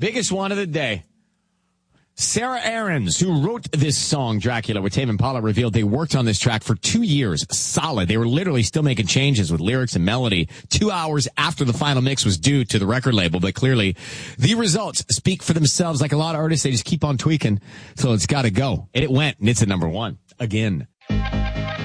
biggest one of the day. Sarah Aarons, who wrote this song, Dracula, with Tame Impala, revealed they worked on this track for 2 years, solid. They were literally still making changes with lyrics and melody 2 hours after the final mix was due to the record label. But clearly, the results speak for themselves. Like a lot of artists, they just keep on tweaking. So it's got to go. And it went, and it's at number one again.